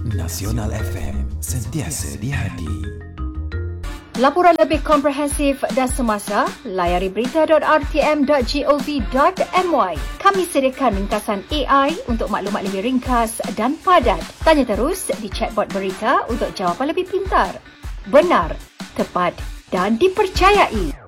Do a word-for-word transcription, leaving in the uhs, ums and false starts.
Nasional F M, sentiasa di hati. Laporan lebih komprehensif dan semasa, layari berita dot r t m dot gov dot m y. Kami sediakan ringkasan A I untuk maklumat lebih ringkas dan padat. Tanya terus di chatbot berita untuk jawapan lebih pintar, benar, tepat dan dipercayai.